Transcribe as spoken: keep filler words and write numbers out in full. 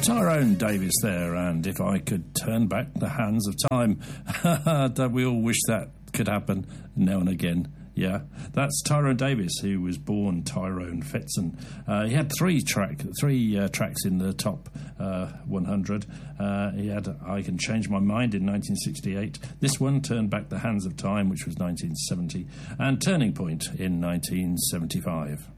Tyrone Davis there, and if I could turn back the hands of time. Don't we all wish that could happen now and again? Yeah, that's Tyrone Davis, who was born Tyrone Fetson. Uh, he had three track, three uh, tracks in the top uh, one hundred. Uh, he had "I Can Change My Mind" in nineteen sixty-eight. This one, "Turn Back the Hands of Time," which was nineteen seventy, and "Turning Point" in nineteen seventy-five.